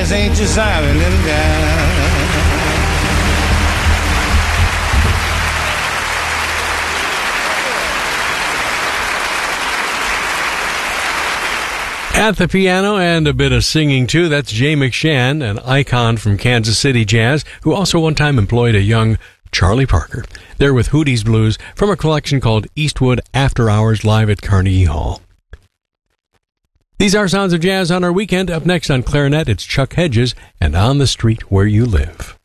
jazz ain't just island and down. At the piano and a bit of singing too, that's Jay McShann, an icon from Kansas City jazz, who also one time employed a young Charlie Parker. They're with Hootie's Blues from a collection called Eastwood After Hours live at Carnegie Hall. These are Sounds of Jazz on our weekend. Up next on clarinet, it's Chuck Hedges and On the Street Where You Live.